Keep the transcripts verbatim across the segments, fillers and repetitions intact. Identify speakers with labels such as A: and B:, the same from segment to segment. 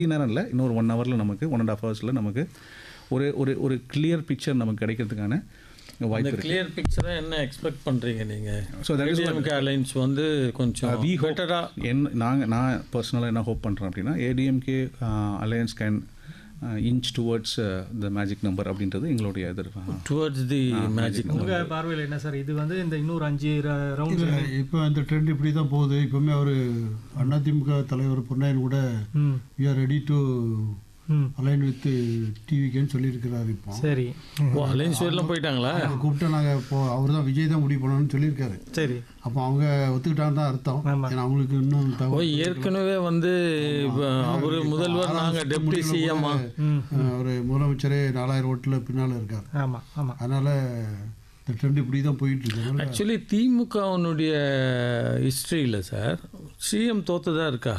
A: நேரம் இல்லை, இன்னொரு ஒன் ஹவரில் நமக்கு ஒன் அண்ட் ஆஃப் ஹவர்ஸில் நமக்கு ஒரு ஒரு ஒரு கிளியர் பிக்சர் நமக்கு கிடைக்கிறதுக்கான வாய்ப்பு இருக்குது.
B: கிளியர் பிக்சரை என்ன எக்ஸ்பெக்ட் பண்ணுறீங்க நீங்கள்?
A: So that is
B: ADMK alliance வந்து கொஞ்சம்
A: வி
B: பெட்டராக
A: என்ன நாங்கள் நான் பர்சனலாக என்ன ஹோப் பண்ணுறேன் அப்படின்னா ADMK alliance can inch towards the magic number அப்படின்றது எங்களுடைய எதிர்ப்பு.
B: டுவர்ட்ஸ் தி மேஜிக்
C: உங்க பார்வையில் என்ன சார் இது வந்து இந்த இன்னொரு அஞ்சு ரவுண்ட்
D: இப்போ இந்த ட்ரெண்ட் இப்படி தான் போகுது. இப்போவுமே அவர் அதிமுக தலைவர் பொன்னையன் கூட we are ready to align with டிவிக்கேன்னு சொல்லியிருக்கிறாரு. இப்போ
C: சரி,
B: ஓ அலைன்ஸ் வரலாம் போயிட்டாங்களா?
D: கூப்பிட்டு நாங்கள் இப்போ அவர் தான் விஜய் தான் முடிவு பண்ணணும்னு சொல்லியிருக்காரு.
C: சரி,
D: அப்போ அவங்க ஒத்துக்கிட்டாங்க தான் அர்த்தம். ஏன்னா அவங்களுக்கு இன்னும்
B: ஓ
D: தகவல்
B: ஏற்கனவே வந்து அவர் முதல்வர் நாங்கள் டெப்டி சிஎம்மா
D: ஒரு முதலமைச்சரே நாலாயிரம் ஓட்டில் பின்னால் இருக்கார்.
C: ஆமாம் ஆமாம்.
D: அதனால் இந்த ட்ரெண்ட் இப்படி தான் போயிட்டு இருக்கு.
B: ஆக்சுவலி திமுகவுனுடைய ஹிஸ்ட்ரியில் சார் சிஎம் தோத்ததா இருக்கா?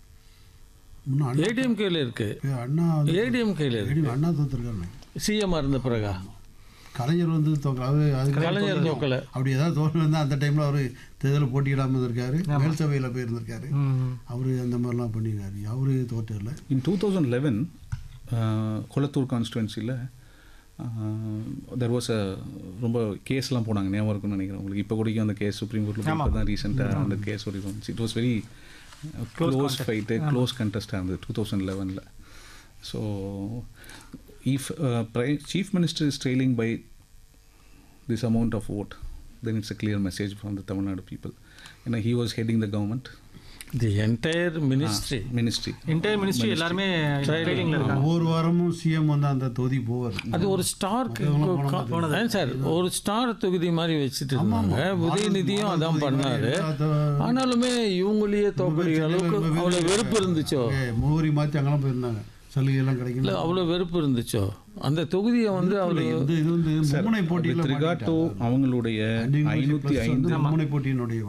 B: ஏடிஎம்கேல இருக்கு,
D: அண்ணா
B: ஏடிஎம்கேல இருக்கு.
D: அண்ணா தோத்துருக்காங்க
B: சிஎம் இருந்த பிறகா
D: கலைஞர் வந்து தோக்கல.
B: கலைஞர் தோக்கல.
D: அப்படி ஏதாவது தோல்வி வந்தால் அந்த டைமில் அவர் தேர்தலில் போட்டியிடாமல் இருந்திருக்காரு, மேல் சபையில் போயிருந்திருக்காரு. அவர் அந்த மாதிரிலாம் பண்ணியிருக்காரு. அவரு தோற்றல.
A: In two thousand eleven Kolathur கான்ஸ்டுவன்சியில் there was a ரொம்ப கேஸ்லாம் போனாங்க, ஞாபகம் இருக்குன்னு நினைக்கிறேன் உங்களுக்கு. இப்போ கூட அந்த கேஸ் சுப்ரீம் கோர்ட்டில் இப்போ தான் ரீசெண்டாக அந்த கேஸ் ஒரு வந்துச்சு. It was very close fight, close கண்டெஸ்டாக இருந்தது டூ தௌசண்ட் லெவனில். So if chief minister is trailing by this amount of vote, then it's a clear message from the Tamil Nadu people. You know, he was heading the government,
B: the entire ministry
A: ah, ministry
C: entire ministry எல்லாருமே ட்ரைனிங்ல இருக்காங்க.
D: ஒவ்வொரு வாரமும் CM வந்து அந்த தொகுதி போவார்.
B: அது ஒரு ஸ்டார் சார், ஒரு ஸ்டார் தொகுதி மாதிரி வச்சுட்டு இருந்தாங்க. உதயநிதியும் அதான் பண்ணாரு. ஆனாலுமே இவங்களையே தோக்கடிக்கிற அளவுக்கு அவ்வளோ வெறுப்பு இருந்துச்சோ?
D: மூவரி மாற்றி அங்கெல்லாம் போயிருந்தாங்க, சலுகையெல்லாம் கிடைக்கல.
B: அவ்வளோ வெறுப்பு இருந்துச்சோ அந்த தொகுதியை வந்து அவ்வளோ
D: இது வந்து மும்முனை போட்டியில்
A: ரிகார்ட் டு அவங்களுடைய ஐநூற்றி ஐந்து
D: மும்முனை போட்டியினுடைய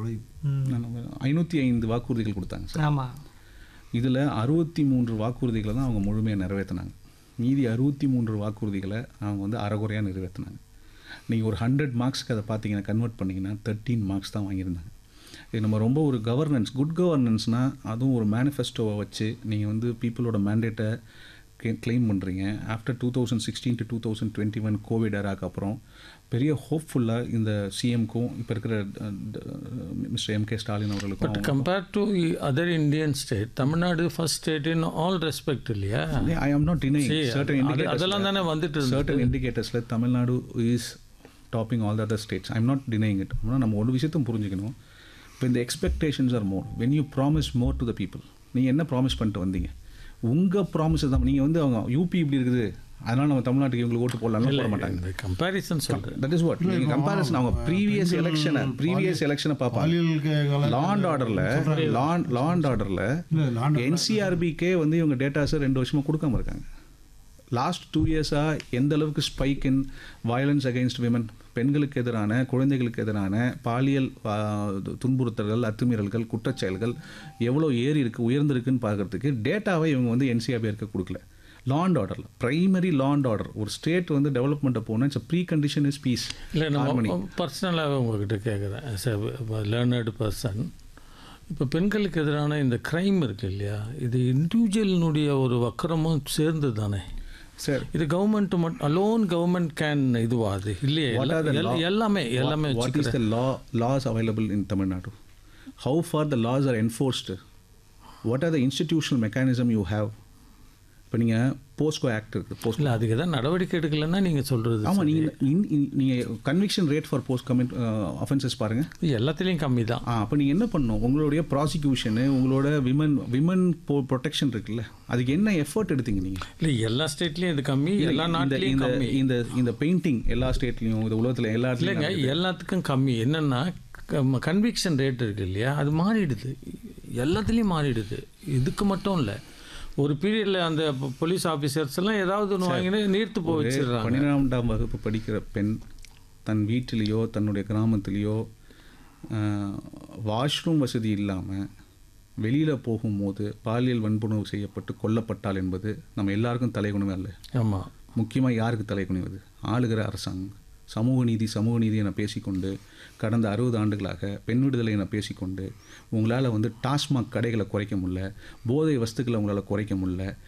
A: ஐநூற்றி ஐந்து வாக்குறுதிகள் கொடுத்தாங்க சார்.
C: ஆமாம்.
A: இதில் அறுபத்தி மூன்று வாக்குறுதிகளை தான் அவங்க முழுமையாக நிறைவேற்றினாங்க. மீதி அறுபத்தி மூன்று வாக்குறுதிகளை அவங்க வந்து அறகுறையாக நிறைவேற்றினாங்க. நீங்கள் ஒரு ஹண்ட்ரட் மார்க்ஸ்க்கு அதை பார்த்தீங்கன்னா கன்வெர்ட் பண்ணிங்கன்னா தேர்ட்டீன் மார்க்ஸ் தான் வாங்கியிருந்தாங்க. இது நம்ம ரொம்ப ஒரு கவர்னன்ஸ், குட் கவர்னன்ஸ்னால் அதுவும் ஒரு மேனிஃபெஸ்டோவை வச்சு நீங்கள் வந்து பீப்புளோட மேண்டேட்டை கிளைம் பண்ணுறீங்க. After two thousand sixteen to two thousand twenty one Covid எராக்கு அப்புறம் பெரிய ஹோப்ஃபுல்லாக இந்த சிஎம்க்கும் இப்போ இருக்கிற மிஸ்டர் எம் கே ஸ்டாலின் அவர்களுக்கும்.
B: But compare to other Indian state, Tamil Nadu first state in all respect இல்லையா?
A: ஐ am not denying certain indicators,
B: அதெல்லாம் தானே வந்துட்டு
A: certain இண்டிகேட்டர்ஸில் Tamil Nadu is topping all the other states. I am not denying it. ஆனால் நம்ம ஒரு விஷயத்தையும் புரிஞ்சுக்கணும். இப்போ இந்த expectations R more when you promise more to the people. நீங்கள் என்ன ப்ராமிஸ் பண்ணிட்டு வந்தீங்க? உங்கள் ப்ராமிஸ் தான். நீங்கள் வந்து அவங்க யூபி இப்படி இருக்குது அதனால் நம்ம தமிழ்நாட்டுக்கு இவங்களுக்கு ஓட்டு போடலாம் போட மாட்டாங்க.
B: கம்பேரிசன் சொல்கிறேன்.
A: தட் இஸ் வாட் நீங்கள் கம்பேரிசன். அவங்க ப்ரீவியஸ் எலெக்ஷனை ப்ரீவியஸ் எலெக்ஷனை பார்ப்பாங்க. லா அண்ட் ஆர்டரில் லா லா அண்ட் ஆர்டரில் என்சிஆர்பிக்கே வந்து இவங்க டேட்டாஸை ரெண்டு வருஷமாக கொடுக்காம இருக்காங்க. லாஸ்ட் டூ இயர்ஸாக எந்த அளவுக்கு ஸ்பைக் இன் வயலன்ஸ் அகெயின்ஸ்ட் விமன், பெண்களுக்கு எதிரான குழந்தைகளுக்கு எதிரான பாலியல் துன்புறுத்தல்கள், அத்துமீறல்கள், குற்றச்செயல்கள் எவ்வளோ ஏறி இருக்குது, உயர்ந்திருக்குன்னு பார்க்குறதுக்கு டேட்டாவை இவங்க வந்து என்சிஆர்பி இருக்க கொடுக்கல. லா அண்ட் ஆர்டரில் ப்ரைமரி லா அண்ட் ஆர்டர் ஒரு ஸ்டேட் வந்து டெவலப்மெண்ட்டை போனால் it's pre condition is piece.
B: இல்லை நம்ம பர்சனலாகவே உங்கள்கிட்ட கேட்குறேன், ஆஸ் எ லேர்னர்டு பர்சன். இப்போ பெண்களுக்கு எதிரான இந்த க்ரைம் இருக்குது இல்லையா, இது இண்டிவிஜுவலினுடைய ஒரு வக்கரமும் சேர்ந்து தானே
A: சார்?
B: இது கவர்மெண்ட் மட்டும் அலோன் கவர்மெண்ட் கேன் இதுவா அது இல்லையே? எல்லாமே எல்லாமே
A: what is the law loss available in Tamil Nadu? How for the loss R enforced? What are the institutional mechanism you have? இப்போ நீங்கள் போஸ்கோ ஆக்ட் இருக்குது. போஸ்ட்
B: இல்லை அதுக்கு தான் நடவடிக்கை எடுக்கலைன்னா நீங்கள் சொல்கிறது.
A: ஆமாம், நீங்கள் நீங்கள் conviction rate for post commit offences பாருங்கள்,
B: எல்லாத்துலேயும் கம்மி தான்.
A: ஆ அப்போ நீங்கள் என்ன பண்ணணும்? உங்களுடைய ப்ராசிக்யூஷனு, உங்களோட விமன் விமன் ப்ரொடெக்ஷன் இருக்குல்ல, அதுக்கு என்ன எஃபர்ட் எடுத்தீங்க நீங்கள்?
B: இல்லை எல்லா ஸ்டேட்லேயும் இது கம்மி, எல்லா நாட்டிலையும் கம்மி.
A: இந்த இந்த பெயிண்டிங் எல்லா ஸ்டேட்லேயும், இந்த உலகத்தில் எல்லா
B: இல்லைங்க எல்லாத்துக்கும் கம்மி. என்னென்னா கன்விக்ஷன் ரேட் இருக்குது இல்லையா, அது மாறிடுது, எல்லாத்துலேயும் மாறிடுது. இதுக்கு மட்டும் இல்லை, ஒரு பீரியடில் அந்த போலீஸ் ஆஃபீஸர்ஸ் எல்லாம் ஏதாவது ஒன்று வாங்கினு நீர்த்து போய் வச்சிடறாங்க.
A: பன்னிரெண்டாம் வகுப்பு படிக்கிற பெண் தன் வீட்டிலேயோ தன்னுடைய கிராமத்திலேயோ வாஷ்ரூம் வசதி இல்லாமல் வெளியில் போகும்போது பாலியல் வன்புணர்வு செய்யப்பட்டு கொல்லப்பட்டால் என்பது நம்ம எல்லாருக்கும் தலைகுனிவே இல்லை.
B: ஆமாம்,
A: முக்கியமாக யாருக்கு தலைகுனிவது? ஆளுகிற அரசாங்கம். சமூக நீதி சமூக நீதி என பேசிக்கொண்டு கடந்த அறுபது ஆண்டுகளாக பெண் விடுதலை என பேசிக்கொண்டு உங்களால் வந்து டாஸ்மாக் கடைகளை குறைக்க முடியல, போதை வஸ்துக்களை உங்களால் குறைக்க முடியல,